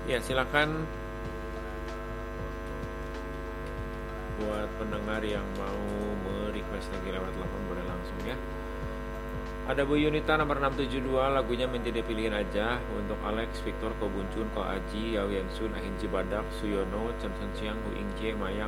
Ya, silakan buat pendengar yang mau merequest lagi lewat telepon boleh langsung ya. Ada Bu Yunita nomor 672, lagunya menjadi pilihan aja untuk Alex, Victor, Ko Buncun, Ko Aji, Yao Yensun, Ahin Cibadak, Suyono, Chen Sen Siang, Hu Ingje, Maya,